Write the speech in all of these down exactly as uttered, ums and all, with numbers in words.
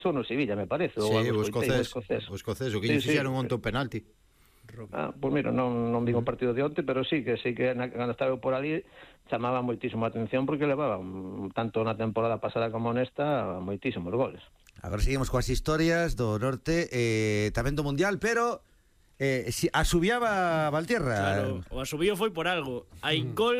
son no Sevilla, me parece. Sí, o o escocés, o escocés, o que lle fixeron onte o penalti. Ah, pois mira, non, non vi o partido de onte, pero sí que sí que na, cando estaba por ali chamaba moitísimo a atención porque levaba um, tanto na temporada pasada como nesta moitísimos goles. Agora seguimos coas historias do norte, eh, tamén do Mundial, pero eh, si, asubiaba Valtierra. Claro, o asubío foi por algo. Hai gol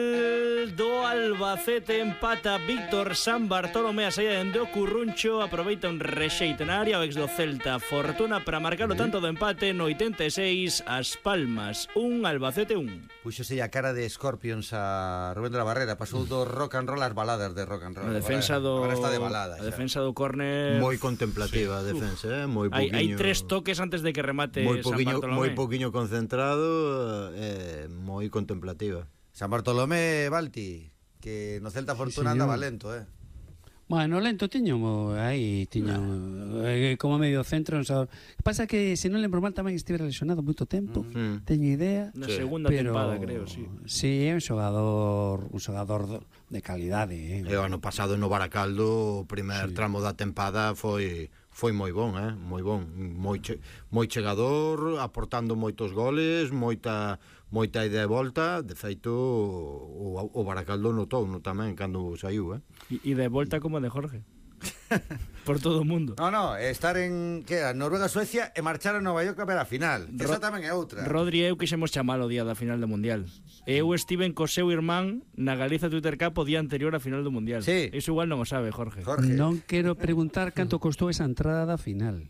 do Albacete, empata Víctor San Bartolomé, a saída dende o Curruncho, aproveita un rexeite na área, o ex do Celta Fortuna para marcar o tanto do empate no oitenta e seis, As Palmas un, Albacete un. Puxose a cara de Scorpions a Rubén de la Barrera, pasou do rock and roll ás baladas de rock and roll. A defensa do Agora está de balada. A defensa do córner moi contemplativa, sí. A defensa, eh, moi hai, hai poquinho. tres toques antes de que remate moi San poquinho, Bartolomé. moi poquinho concentrado, eh, moi contemplativa. San Bartolomé, Balti, que no Celta Fortuna sí, andaba lento, eh. Bueno, lento tiño aí, tiño eh, como medio centro, non sabe. Pasa que se non lembro mal tamén estivera lesionado moito tempo, mm. teño idea. Na sí. segunda pero, tempada, creo, sí. Sí, é un xogador, un xogador de calidade, eh. E o ano pasado no Baracaldo, o primer sí. tramo da tempada foi foi moi bon, eh, moi bon, moi che, moi chegador, aportando moitos goles, moita moita idea de volta, de feito o, o Baracaldo notou no tamén cando saiu, eh. E de volta como de Jorge. Por todo o mundo. No, no, estar en que era Noruega, Suecia e marchar a Nova York a ver a final. Que Ro esa tamén é outra. Rodri e eu quixemos chamalo o día da final do Mundial. Eu estiven co seu irmán na Galiza Twitter Cup o día anterior á final do Mundial. Sí. Iso igual non o sabe, Jorge. Jorge. Non quero preguntar canto costou esa entrada da final.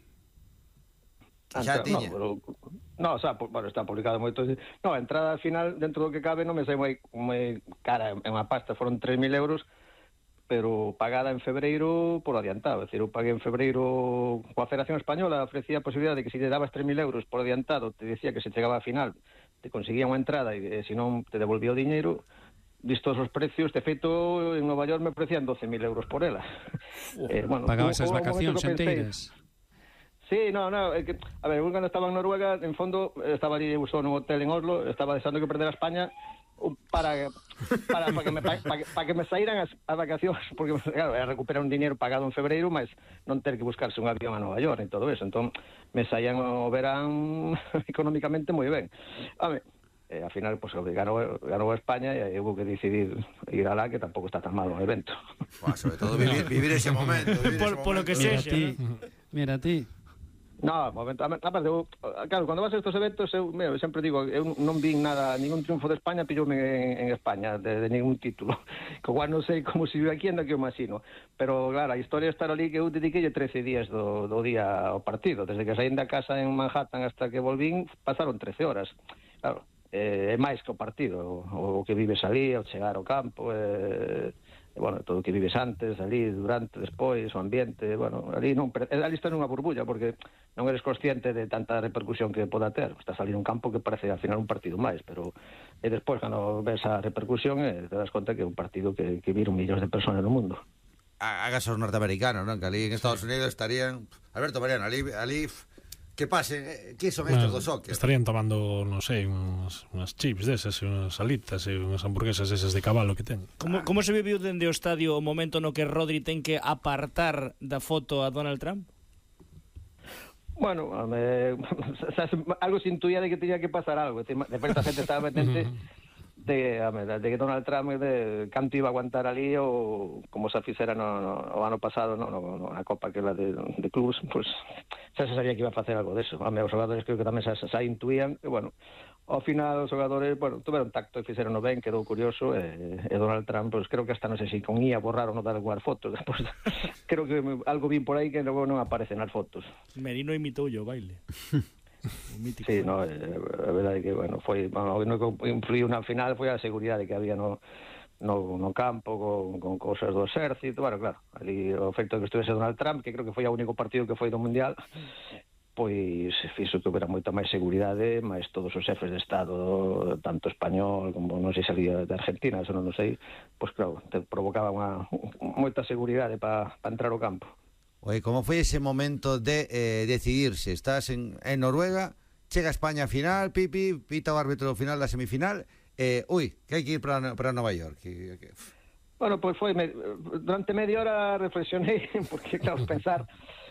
Xa tiña. No, pero, no, o sea, bueno, está publicado moito. No, a entrada final, dentro do que cabe, non me sei moi, moi cara, é unha pasta, foron tres mil euros, pero pagada en febreiro por adiantado. É dicir, eu paguei en febreiro coa Federación Española, ofrecía a posibilidade de que se te dabas tres mil euros por adiantado, te decía que se chegaba a final, te conseguía unha entrada e, e se non te devolvía o diñeiro. Vistos os precios, de feito, en Nova York me ofrecían doce mil euros por ela. Uh, eh, bueno, pagabas as vacacións enteiras. Sí, no, no, é que, a ver, eu cando estaba en Noruega, en fondo, estaba ali, eu só no hotel en Oslo, estaba desando que perder a España para para, para, que, me, para, para que me saíran as, as vacacións, porque, claro, era recuperar un dinheiro pagado en febreiro, mas non ter que buscarse un avión a Nova York e todo eso, entón, me saían o verán económicamente moi ben. A ver, eh, ao final, pues, ganou, ganou a España e houve que decidir ir alá, que tampouco está tan mal o evento. Bueno, sobre todo vivir, vivir ese momento. Vivir por, ese por momento. lo que Mira sexa. ti, mira ti. No, momento, aparte, eu, claro, cando vas a estos eventos, eu, eu sempre digo, eu non vi nada, ningún triunfo de España pilloume en, en España, de, de ningún título, que igual non sei como se vive aquí, anda que o masino, pero claro, a historia estar ali que eu dediquei trece días do, do día ao partido, desde que saín da casa en Manhattan hasta que volvín, pasaron trece horas, claro, é eh, máis que o partido, o, o que vives ali, ao chegar ao campo, eh, e, bueno, todo o que vives antes, ali, durante, despois, o ambiente, bueno, ali non, ali está nunha burbulla, porque non eres consciente de tanta repercusión que poda ter, estás ali nun campo que parece al final un partido máis, pero e despois, cando ves a repercusión, eh, te das conta que é un partido que, que viron millóns de personas no mundo. Hagas os norteamericanos, non? Que ali en Estados Unidos estarían... Alberto Mariano, ali... ali... Que pase, que son estos do soccer? Estarían tomando, non sei, unhas, unhas chips desas, unhas alitas e unhas hamburguesas esas de cabalo que ten. Como, como se viviu dende o estadio o momento no que Rodri ten que apartar da foto a Donald Trump? Bueno, me, algo se intuía de que tenía que pasar algo. De repente a gente estaba pendiente de, de que Donald Trump de canto iba a aguantar ali ou como se fixera no, no, o ano pasado no, no, no, na Copa que la de, de clubs, pues xa se sabía que iba a facer algo deso. A meus xogadores creo que tamén xa, xa intuían e bueno, ao final os xogadores, bueno, tuveron tacto e fixeron ben, quedou curioso e, e Donald Trump, pues creo que hasta non sei se con ía borrar ou non dar algunhas fotos despois, creo que algo vin por aí que logo non aparecen nas fotos. Merino imitou o baile. Sí, no, eh, a verdade que, bueno, foi, bueno, o que influiu na final foi a seguridade que había no, no, no campo con, con cosas do exército, bueno, claro, ali o efecto de que estuvese Donald Trump, que creo que foi o único partido que foi do Mundial, pois fixo que houbera moita máis seguridade, máis todos os xefes de Estado, tanto español como non sei se había de Argentina, eso non sei, pois claro, te provocaba unha, moita seguridade para pa entrar ao campo. Oye, como foi ese momento de eh, decidirse? Estás en, en Noruega, chega a España a final, Pipi, pita o árbitro do final da semifinal, eh, ui, que hai que ir para, para Nova York. Que, que... Bueno, pois foi, me, durante media hora reflexionei, porque claro, pensar